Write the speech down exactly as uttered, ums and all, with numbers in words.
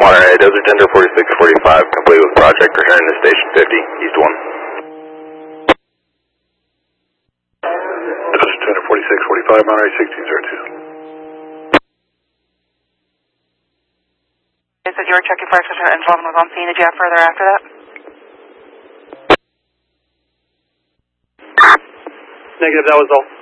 Monterey, Desert Tender forty-six forty-five, complete with project, returning to Station fifty, East one. Desert Tender forty-six forty-five, Monterey sixteen zero two. It says you were checking for extra and eleven was on scene. Did you have further after that? Negative, that was all.